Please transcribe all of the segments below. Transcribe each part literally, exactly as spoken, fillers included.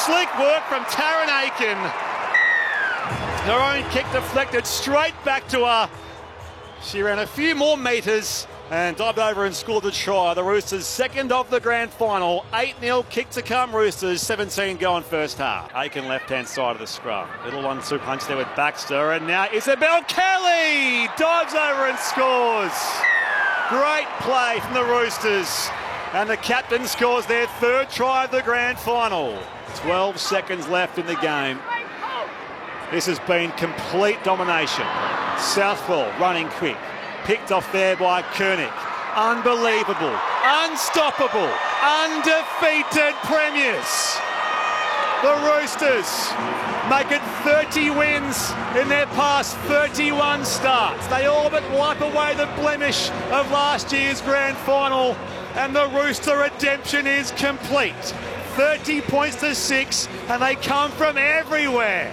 Slick work from Taryn Aiken. Her own kick deflected straight back to her. She ran a few more metres and dived over and scored the try. The Roosters second of the grand final. eight nil kick to come Roosters, seventeen going first half. Aiken left-hand side of the scrum. Little one-two punch there with Baxter, and now Isabel Kelly dives over and scores. Great play from the Roosters. And the captain scores their third try of the grand final. twelve seconds left in the game. This has been complete domination. Southwell running quick. Picked off there by Koenig. Unbelievable. Unstoppable. Undefeated premiers. The Roosters make it thirty wins in their past thirty-one starts. They all but wipe away the blemish of last year's grand final. And the Rooster redemption is complete. thirty points to six, and they come from everywhere.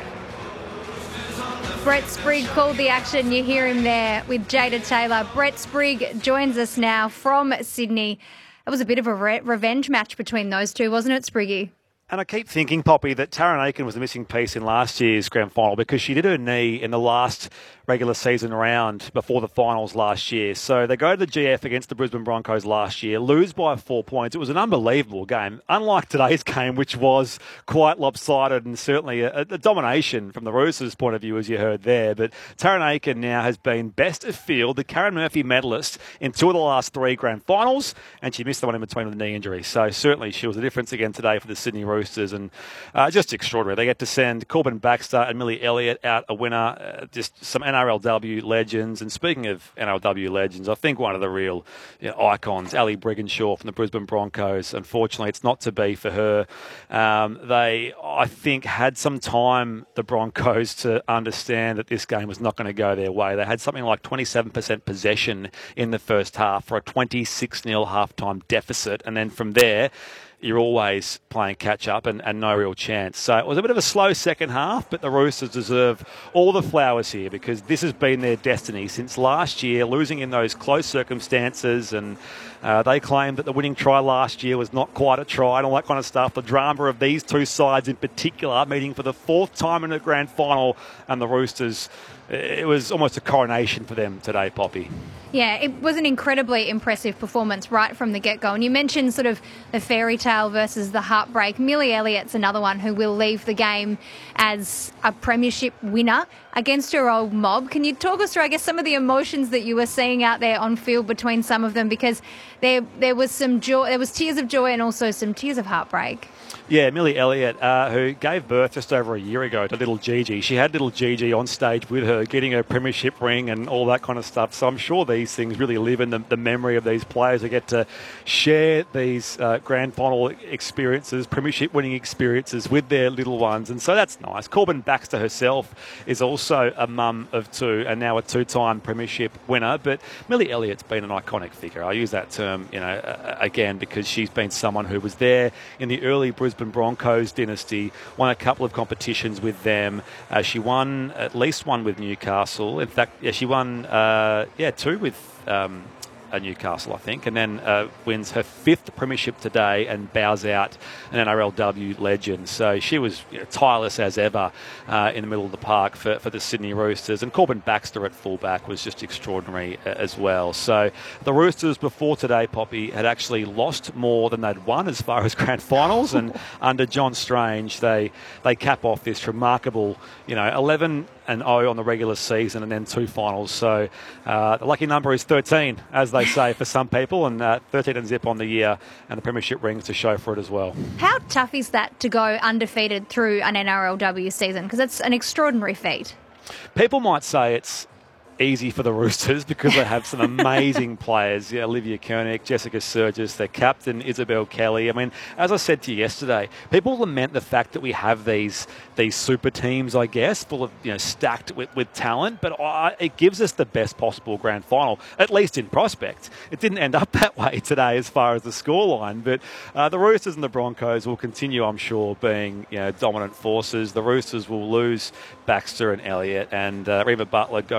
Brett Sprigg called the action. You hear him there with Jada Taylor. Brett Sprigg joins us now from Sydney. It was a bit of a re- revenge match between those two, wasn't it, Spriggy? And I keep thinking, Poppy, that Taryn Aiken was the missing piece in last year's grand final because she did her knee in the last regular season round before the finals last year. So they go to the G F against the Brisbane Broncos last year, lose by four points. It was an unbelievable game, unlike today's game, which was quite lopsided and certainly a, a domination from the Roosters' point of view, as you heard there. But Taryn Aiken now has been best of field, the Karen Murphy medalist in two of the last three grand finals, and she missed the one in between with a knee injury. So certainly she was the difference again today for the Sydney Roosters, and uh, just extraordinary. They get to send Corbin Baxter and Millie Elliott out a winner, uh, just some N R L W legends. And speaking of N R L W legends, I think one of the real you know, icons, Ali Brigginshaw from the Brisbane Broncos. Unfortunately, it's not to be for her. Um, they, I think, had some time, the Broncos, to understand that this game was not going to go their way. They had something like twenty-seven percent possession in the first half for a twenty-six nil halftime deficit. And then from there, you're always playing catch-up and, and no real chance. So it was a bit of a slow second half, but the Roosters deserve all the flowers here because this has been their destiny since last year, losing in those close circumstances. And uh, they claimed that the winning try last year was not quite a try and all that kind of stuff. The drama of these two sides in particular, meeting for the fourth time in a grand final, and the Roosters, it was almost a coronation for them today, Poppy. Yeah, it was an incredibly impressive performance right from the get-go. And you mentioned sort of the fairy tale versus the heartbreak. Millie Elliott's another one who will leave the game as a premiership winner against her old mob. Can you talk us through, I guess, some of the emotions that you were seeing out there on field between some of them? Because there there was some joy, there was tears of joy and also some tears of heartbreak. Yeah, Millie Elliott, uh, who gave birth just over a year ago to little Gigi. She had little Gigi on stage with her, getting her premiership ring and all that kind of stuff. So I'm sure these things really live in the, the memory of these players who get to share these uh, grand final experiences, premiership winning experiences with their little ones. And so that's nice. Corbin Baxter herself is also a mum of two and now a two-time premiership winner. But Millie Elliott's been an iconic figure. I use that term, you know, uh, again, because she's been someone who was there in the early Brisbane Broncos dynasty, won a couple of competitions with them. Uh, she won at least one with Newcastle. In fact, yeah, she won uh, yeah two with um, uh, Newcastle, I think, and then uh, wins her fifth premiership today and bows out an N R L W legend. So she was you know, tireless as ever uh, in the middle of the park for, for the Sydney Roosters. And Corbin Baxter at fullback was just extraordinary uh, as well. So the Roosters before today, Poppy, had actually lost more than they'd won as far as grand finals. And under John Strange, they they cap off this remarkable, you know, eleven and oh on the regular season and then two finals. So uh, the lucky number is thirteen, as they say for some people, and uh, thirteen and zip on the year, and the premiership rings to show for it as well. How tough is that to go undefeated through an N R L W season? Because it's an extraordinary feat. People might say it's easy for the Roosters because they have some amazing players. Yeah, Olivia Koenig, Jessica Surgis, their captain, Isabel Kelly. I mean, as I said to you yesterday, people lament the fact that we have these these super teams, I guess, full of, you know, stacked with, with talent, but I, it gives us the best possible grand final, at least in prospect. It didn't end up that way today as far as the scoreline, but uh, the Roosters and the Broncos will continue, I'm sure, being you know, dominant forces. The Roosters will lose Baxter and Elliott, and uh, Reba Butler goes on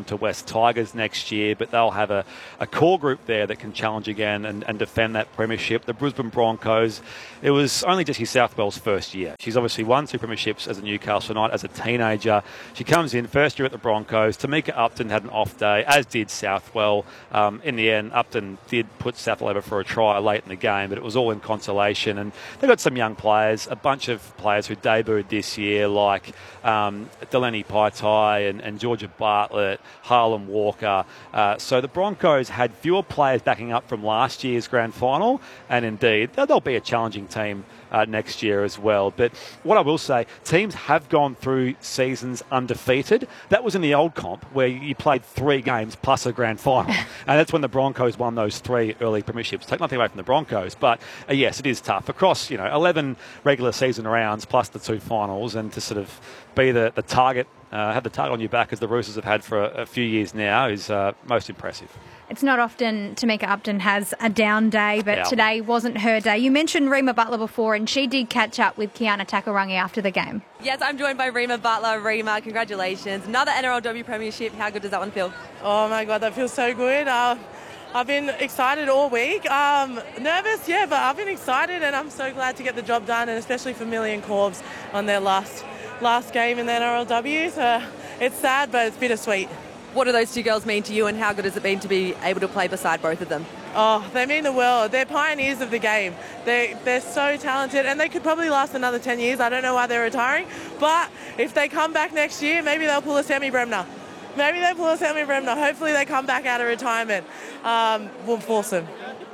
to West Tigers next year, but they'll have a, a core group there that can challenge again and, and defend that premiership. The Brisbane Broncos, it was only Jessie Southwell's first year. She's obviously won two premierships as a Newcastle Knight as a teenager. She comes in first year at the Broncos. Tamika Upton had an off day, as did Southwell. Um, in the end, Upton did put Southwell over for a try late in the game, but it was all in consolation. And they've got some young players, a bunch of players who debuted this year, like um, Delaney Paitai and, and Georgia Bartlett, Harlan Walker. Uh, so the Broncos had fewer players backing up from last year's grand final, and indeed, they'll, they'll be a challenging team Uh, next year as well. But what I will say, teams have gone through seasons undefeated. That was in the old comp where you played three games plus a grand final. And that's when the Broncos won those three early premierships. Take nothing away from the Broncos, but uh, yes, it is tough. Across, you know, eleven regular season rounds plus the two finals, and to sort of be the, the target, uh, have the target on your back as the Roosters have had for a, a few years now is uh, most impressive. It's not often Tamika Upton has a down day, but Yeah. today wasn't her day. You mentioned Rima Butler before, and she did catch up with Kiana Takarangi after the game. Yes, I'm joined by Rima Butler. Rima, congratulations. Another N R L W premiership. How good does that one feel? Oh my God, that feels so good. Uh, I've been excited all week. Um, nervous, yeah, but I've been excited, and I'm so glad to get the job done, and especially for Millie and Corbs on their last last game in the N R L W. So it's sad, but it's bittersweet. What do those two girls mean to you, and how good has it been to be able to play beside both of them? Oh, they mean the world. They're pioneers of the game. They, they're so talented, and they could probably last another ten years. I don't know why they're retiring, but if they come back next year, maybe they'll pull a Sammy Bremner. Maybe they'll pull a Sammy Bremner. Hopefully they come back out of retirement. Um, we'll force them.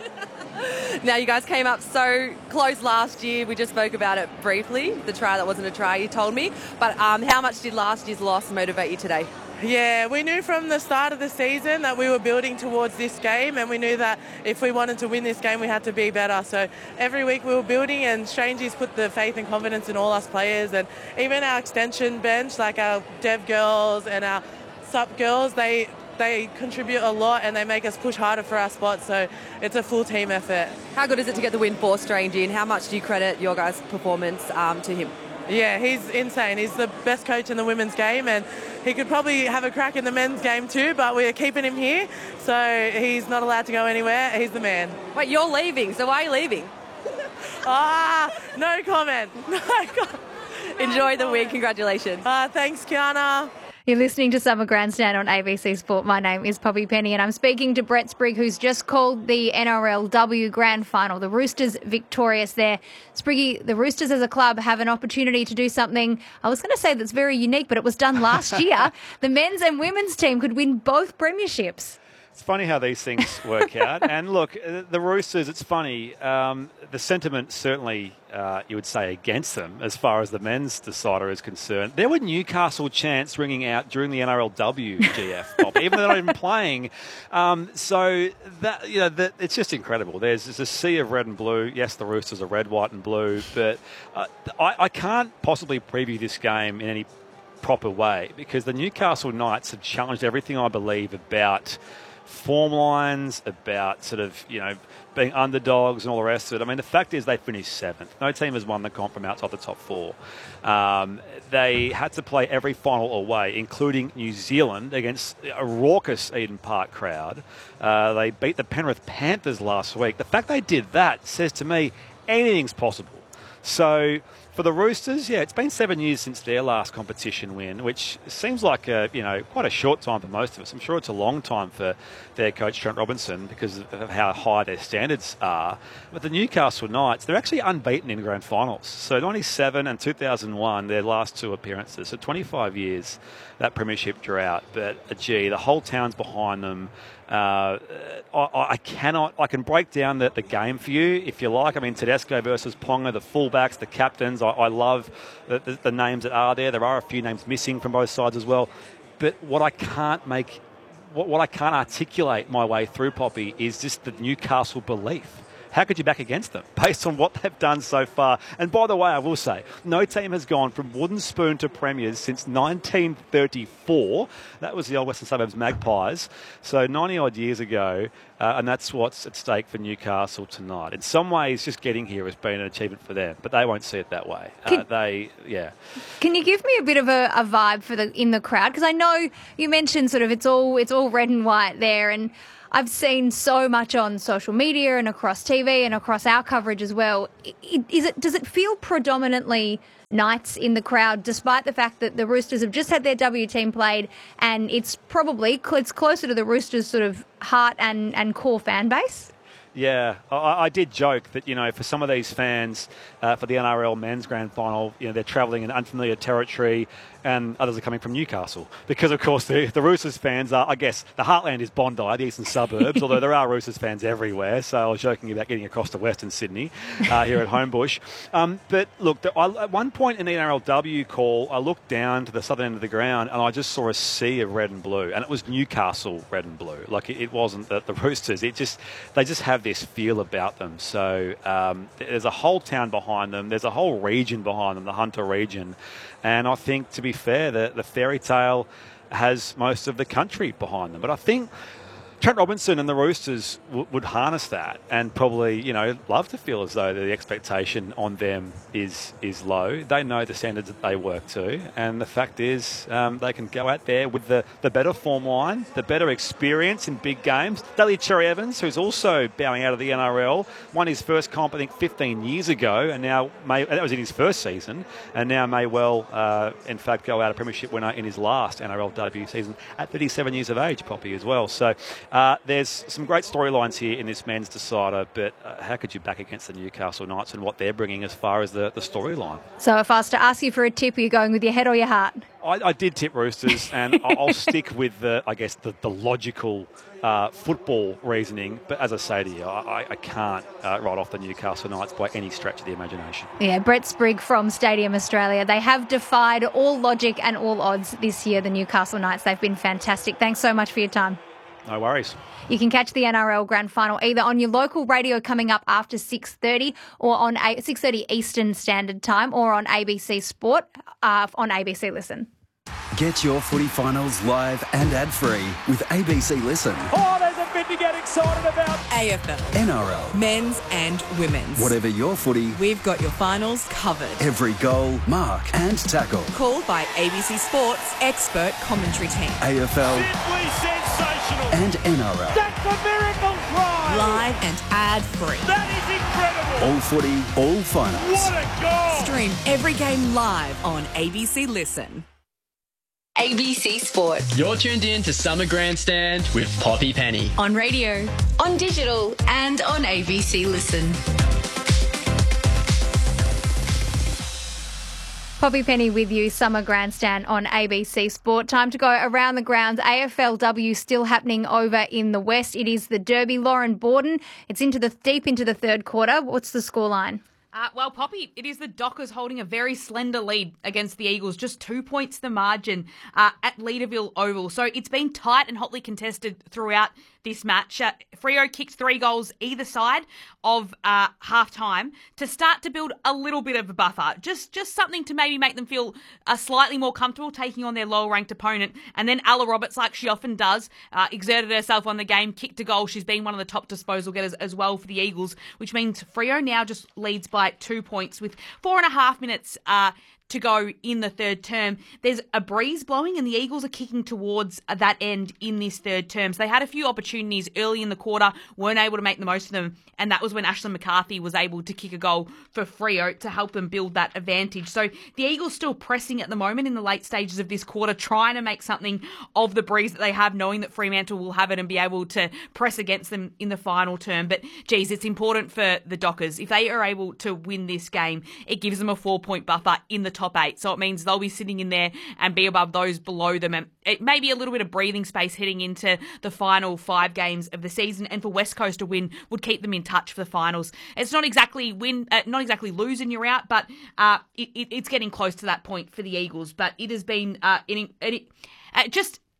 Now, you guys came up so close last year. We just spoke about it briefly, the try that wasn't a try, you told me. But um, how much did last year's loss motivate you today? Yeah, we knew from the start of the season that we were building towards this game, and we knew that if we wanted to win this game, we had to be better. So every week we were building, and Strange's put the faith and confidence in all us players, and even our extension bench, like our dev girls and our sup girls, they they contribute a lot, and they make us push harder for our spots. So it's a full team effort. How good is it to get the win for Strangey, and how much do you credit your guys' performance um, to him? Yeah, he's insane. He's the best coach in the women's game, and he could probably have a crack in the men's game too, but we're keeping him here, so he's not allowed to go anywhere. He's the man. Wait, you're leaving, so why are you leaving? Ah, no comment. No comment. Enjoy the week. Congratulations. Uh, thanks, Kiana. You're listening to Summer Grandstand on A B C Sport. My name is Poppy Penny, and I'm speaking to Brett Sprigg, who's just called the N R L W Grand Final. The Roosters victorious there. Spriggy, the Roosters as a club have an opportunity to do something, I was going to say that's very unique, but it was done last year. The men's and women's team could win both premierships. It's funny how these things work out. And look, the Roosters, it's funny. Um, the sentiment certainly, uh, you would say, against them as far as the men's decider is concerned. There were Newcastle chants ringing out during the N R L W G F, Bob, even though they're not even playing. Um, so that you know, that, it's just incredible. There's, there's a sea of red and blue. Yes, the Roosters are red, white, and blue, but uh, I, I can't possibly preview this game in any proper way because the Newcastle Knights have challenged everything I believe about form lines, about sort of, you know, being underdogs and all the rest of it. I mean, the fact is they finished seventh. No team has won the comp from outside the top four. Um, they had to play every final away, including New Zealand, against a raucous Eden Park crowd. Uh, they beat the Penrith Panthers last week. The fact they did that says to me anything's possible. So for the Roosters, yeah, it's been seven years since their last competition win, which seems like a, you know, quite a short time for most of us. I'm sure it's a long time for their coach Trent Robinson because of how high their standards are. But the Newcastle Knights, they're actually unbeaten in grand finals. So ninety-seven and two thousand one, their last two appearances. So twenty-five years, that premiership drought. But uh, gee, the whole town's behind them. Uh, I, I cannot, I can break down the, the game for you if you like. I mean, Tedesco versus Ponga, the fullbacks, the captains. I, I love the, the, the names that are there. There are a few names missing from both sides as well. But what I can't make, what, what I can't articulate my way through, Poppy, is just the Newcastle belief. how could you back against them based on what they've done so far? And by the way, I will say, no team has gone from wooden spoon to premiers since nineteen thirty-four. That was the old Western Suburbs Magpies. So ninety-odd years ago, uh, and that's what's at stake for Newcastle tonight. In some ways, just getting here has been an achievement for them, but they won't see it that way. Uh, Can, they, yeah. Can you give me a bit of a, a vibe for the in the crowd? Because I know you mentioned sort of it's all it's all red and white there, and I've seen so much on social media and across T V and across our coverage as well. Is it does it feel predominantly Knights in the crowd, despite the fact that the Roosters have just had their W team played, and it's probably it's closer to the Roosters' sort of heart and, and core fan base? Yeah, I, I did joke that, you know, for some of these fans, uh, for the N R L men's grand final, you know, they're travelling in unfamiliar territory, and others are coming from Newcastle. Because, of course, the, the Roosters fans are, I guess, the heartland is Bondi, the eastern suburbs, although there are Roosters fans everywhere. So I was joking about getting across to Western Sydney uh, here at Homebush. Um, but, look, the, I, at one point in the N R L W call, I looked down to the southern end of the ground and I just saw a sea of red and blue. And it was Newcastle red and blue. Like, it, it wasn't the, the Roosters. It just, they just have this feel about them. So um, there's a whole town behind them. There's a whole region behind them, the Hunter region. And I think, to be fair, the, the Fairy Tale has most of the country behind them. But I think Trent Robinson and the Roosters w- would harness that and probably, you know, love to feel as though the expectation on them is is low. They know the standards that they work to, and the fact is um, they can go out there with the, the better form line, the better experience in big games. Daly Cherry Evans, who's also bowing out of the N R L, won his first comp, I think, fifteen years ago, and now may, that was in his first season, and now may well, uh, in fact, go out a premiership winner in his last N R L debut season at thirty-seven years of age, Poppy, as well. So Uh, there's some great storylines here in this men's decider, but uh, how could you back against the Newcastle Knights and what they're bringing as far as the, the storyline? So if I was to ask you for a tip, are you going with your head or your heart? I, I did tip Roosters, and I'll, I'll stick with, the, I guess, the, the logical uh, football reasoning. But as I say to you, I, I can't uh, write off the Newcastle Knights by any stretch of the imagination. Yeah, Brett Sprigg from Stadium Australia. They have defied all logic and all odds this year, the Newcastle Knights. They've been fantastic. Thanks so much for your time. No worries. You can catch the N R L Grand Final either on your local radio coming up after six thirty or on six thirty Eastern Standard Time, or on A B C Sport uh, on A B C Listen. Get your footy finals live and ad-free with A B C Listen. Oh, there's a bit to get excited about. A F L, N R L, men's and women's. whatever your footy, We've got your finals covered. every goal, mark and tackle. Called by A B C Sports expert commentary team. A F L Simply sensational. and N R L. That's a miracle try. Live and ad-free. That is incredible. All footy, all finals. What a goal. Stream every game live on A B C Listen. A B C Sport. You're tuned in to Summer Grandstand with Poppy Penny. On radio, on digital, and on A B C Listen. Poppy Penny with you, Summer Grandstand on A B C Sport. Time to go around the grounds. A F L W still happening over in the West. It is the Derby. Lauren Borden. It's into the deep into the third quarter. What's the scoreline? Uh, well, Poppy, it is the Dockers holding a very slender lead against the Eagles, just two points the margin uh, at Leaderville Oval. So it's been tight and hotly contested throughout this match. Uh, Freo kicked three goals either side of uh, half-time to start to build a little bit of a buffer. Just just something to maybe make them feel uh, slightly more comfortable taking on their lower-ranked opponent. And then Ella Roberts, like she often does, uh, exerted herself on the game, kicked a goal. She's been one of the top disposal getters as well for the Eagles, which means Freo now just leads by two points with four and a half minutes uh, to go in the third term. There's a breeze blowing and the Eagles are kicking towards that end in this third term. So they had a few opportunities early in the quarter, weren't able to make the most of them, and that was when Ashlyn McCarthy was able to kick a goal for Freo to help them build that advantage. So the Eagles still pressing at the moment in the late stages of this quarter, trying to make something of the breeze that they have, knowing that Fremantle will have it and be able to press against them in the final term. But geez, it's important for the Dockers. If they are able to win this game, it gives them a four-point buffer in the top eight. So it means they'll be sitting in there and be above those below them. And it may be a little bit of breathing space heading into the final five games of the season. And for West Coast to win would keep them in touch for the finals. It's not exactly win, uh, not exactly lose and you're out, but uh, it, it, it's getting close to that point for the Eagles. But it has been uh, in, it, uh, just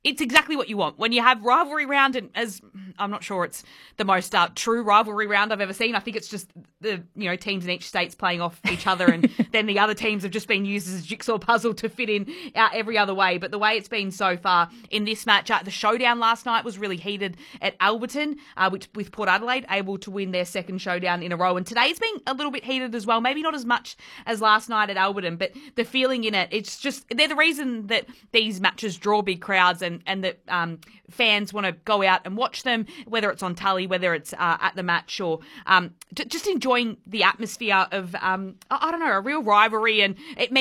it's exactly what you want when you have rivalry round, and as I'm not sure it's the most uh, true rivalry round I've ever seen. I think it's just the you know teams in each state's playing off each other, and then the other teams have just been used as a jigsaw puzzle to fit in uh, every other way. But the way it's been so far in this match, uh, the showdown last night was really heated at Alberton, uh, which with Port Adelaide able to win their second showdown in a row, and today's been a little bit heated as well. Maybe not as much as last night at Alberton, but the feeling in it, it's just they're the reason that these matches draw big crowds and and that um, fans want to go out and watch them, whether it's on Tully, whether it's uh, at the match, or um, j- just enjoying the atmosphere of, um, I-, I don't know, a real rivalry. And it means